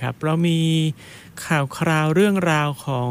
ครับเรามีข่าวคราวเรื่องราวของ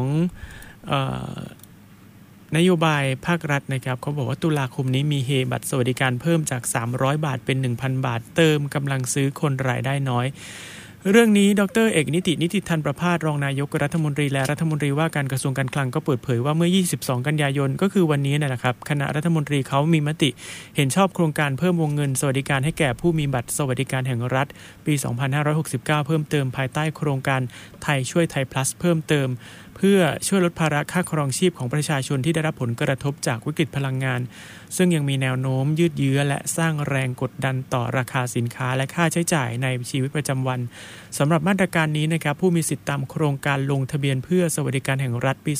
นโยบายภาครัฐนะครับเขาบอกว่าตุลาคมนี้มีเฮบัตรสวัสดิการเพิ่มจาก300บาทเป็น 1,000 บาทเติมกำลังซื้อคนรายได้น้อยเรื่องนี้ดร.เอกนิติธันประภาสรองนายกรัฐมนตรีและรัฐมนตรีว่าการกระทรวงการคลังก็เปิดเผยว่าเมื่อ22กันยายนก็คือวันนี้นะครับคณะรัฐมนตรีเขามีมติเห็นชอบโครงการเพิ่มวงเงินสวัสดิการให้แก่ผู้มีบัตรสวัสดิการแห่งรัฐปี2569เพิ่มเติมภายใต้โครงการไทยช่วยไทย plus เพิ่มเติมเพื่อช่วยลดภาระค่าครองชีพของประชาชนที่ได้รับผลกระทบจากวิกฤตพลังงานซึ่งยังมีแนวโน้มยืดเยื้อและสร้างแรงกดดันต่อราคาสินค้าและค่าใช้จ่ายในชีวิตประจำวันสำหรับมาตรการนี้นะครับผู้มีสิทธิตามโครงการลงทะเบียนเพื่อสวัสดิการแห่งรัฐปี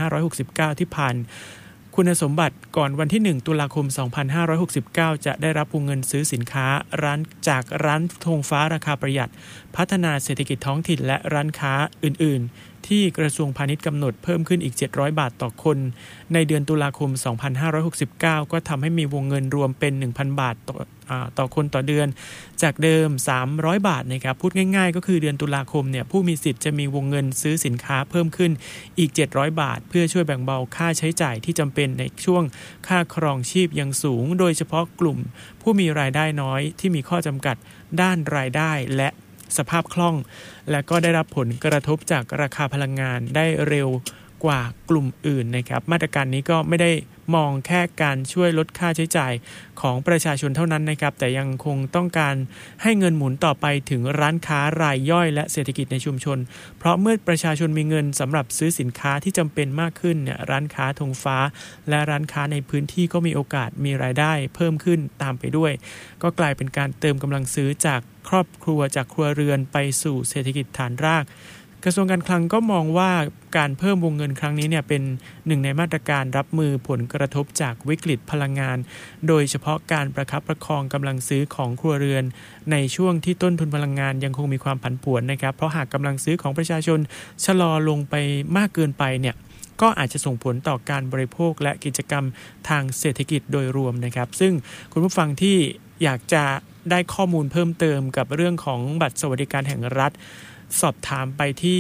2569ที่ผ่านคุณสมบัติก่อนวันที่1ตุลาคม2569จะได้รับวงเงินซื้อสินค้าจากร้านธงฟ้าราคาประหยัดพัฒนาเศรษฐกิจท้องถิ่นและร้านค้าอื่นๆที่กระทรวงพาณิชย์กำหนดเพิ่มขึ้นอีก700บาทต่อคนในเดือนตุลาคม2569ก็ทำให้มีวงเงินรวมเป็น 1,000 บาทต่อคนต่อเดือนจากเดิม300บาทนะครับพูดง่ายๆก็คือเดือนตุลาคมเนี่ยผู้มีสิทธิ์จะมีวงเงินซื้อสินค้าเพิ่มขึ้นอีก700บาทเพื่อช่วยแบ่งเบาค่าใช้จ่ายที่จำเป็นในช่วงค่าครองชีพยังสูงโดยเฉพาะกลุ่มผู้มีรายได้น้อยที่มีข้อจำกัดด้านรายได้และสภาพคล่องและก็ได้รับผลกระทบจากราคาพลังงานได้เร็วกว่ากลุ่มอื่นนะครับมาตรการนี้ก็ไม่ได้มองแค่การช่วยลดค่าใช้จ่ายของประชาชนเท่านั้นนะครับแต่ยังคงต้องการให้เงินหมุนต่อไปถึงร้านค้ารายย่อยและเศรษฐกิจในชุมชนเพราะเมื่อประชาชนมีเงินสำหรับซื้อสินค้าที่จำเป็นมากขึ้นเนี่ยร้านค้าธงฟ้าและร้านค้าในพื้นที่ก็มีโอกาสมีรายได้เพิ่มขึ้นตามไปด้วยก็กลายเป็นการเติมกำลังซื้อจากครอบครัวจากครัวเรือนไปสู่เศรษฐกิจฐานรากกระทรวงการคลังก็มองว่าการเพิ่มวงเงินครั้งนี้เนี่ยเป็นหนึ่งในมาตรการรับมือผลกระทบจากวิกฤตพลังงานโดยเฉพาะการประคับประคองกำลังซื้อของครัวเรือนในช่วงที่ต้นทุนพลังงานยังคงมีความผันผวนนะครับเพราะหากกำลังซื้อของประชาชนชะลอลงไปมากเกินไปเนี่ยก็อาจจะส่งผลต่อการบริโภคและกิจกรรมทางเศรษฐกิจโดยรวมนะครับซึ่งคุณผู้ฟังที่อยากจะได้ข้อมูลเพิ่มเติมกับเรื่องของบัตรสวัสดิการแห่งรัฐสอบถามไปที่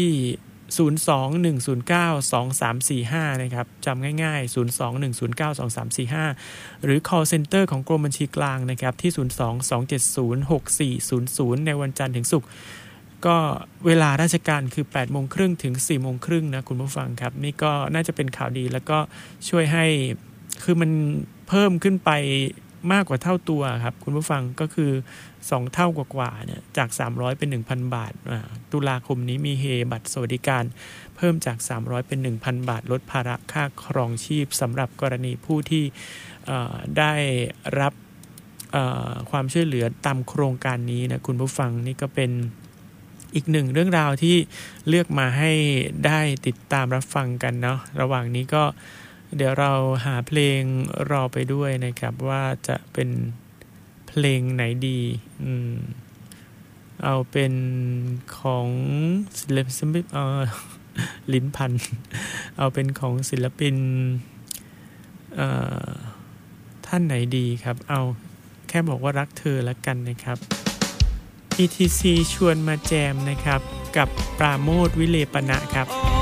02-109-2345นะครับจำง่ายๆ02-109-2345หรือ call center ของกรมบัญชีกลางนะครับที่02-270-6400ในวันจันทร์ถึงศุกร์ก็เวลาราชการคือ 8:30 นถึง 4:30 นนะคุณผู้ฟังครับนี่ก็น่าจะเป็นข่าวดีแล้วก็ช่วยให้คือมันเพิ่มขึ้นไปมากกว่าเท่าตัวครับคุณผู้ฟังก็คือ2เท่ากว่าๆเนี่ยจาก300เป็น 1,000 บาทตุลาคมนี้มีเฮบัตรสวัสดิการเพิ่มจาก300เป็น 1,000 บาทลดภาระค่าครองชีพสำหรับกรณีผู้ที่ได้รับความช่วยเหลือตามโครงการนี้นะคุณผู้ฟังนี่ก็เป็นอีกหนึ่งเรื่องราวที่เลือกมาให้ได้ติดตามรับฟังกันเนาะระหว่างนี้ก็เดี๋ยวเราหาเพลงรอไปด้วยนะครับว่าจะเป็นเพลงไหนดีเอาเป็นของศิลปินลิ้นพันเอาเป็นของศิลปินท่านไหนดีครับเอาแค่บอกว่ารักเธอละกันนะครับ ETC ชวนมาแจมนะครับกับปราโมทย์วิเลปนะครับ